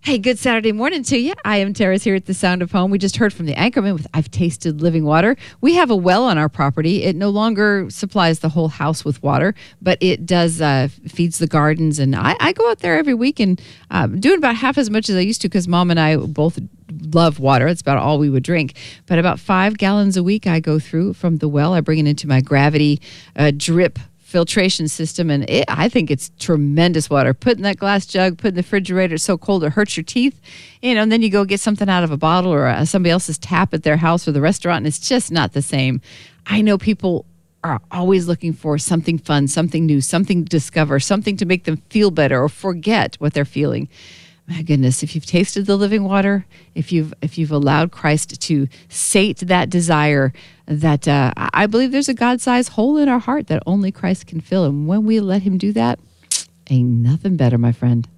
Hey, good Saturday morning to you. I am Tara's here at the Sound of Home. We just heard from the anchorman with I've Tasted Living Water. We have a well on our property. It no longer supplies the whole house with water, but it does feeds the gardens. And I go out there every week and doing about half as much as I used to because Mom and I both love water. It's about all we would drink. But about 5 gallons a week I go through from the well. I bring it into my gravity drip filtration system, and I think it's tremendous water. Put in that glass jug, put in the refrigerator. It's so cold it hurts your teeth, and then you go get something out of a bottle or somebody else's tap at their house or the restaurant, and it's just not the same. I know people are always looking for something fun, something new, something to discover, something to make them feel better or forget what they're feeling. My goodness, if you've tasted the living water, if you've allowed Christ to sate that desire, that I believe there's a God-sized hole in our heart that only Christ can fill. And when we let him do that, ain't nothing better, my friend.